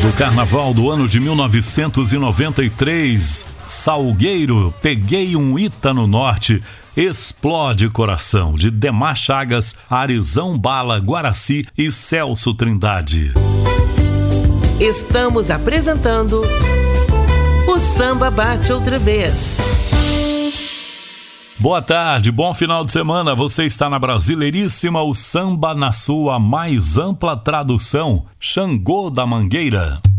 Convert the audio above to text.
do carnaval do ano de 1993. Salgueiro, Peguei um Ita no Norte, Explode Coração, de Demar Chagas, Arizão Bala, Guaraci e Celso Trindade. Estamos apresentando o Samba Bate Outra Vez. Boa tarde, bom final de semana. Você está na Brasileiríssima, o samba na sua mais ampla tradução, Xangô da Mangueira.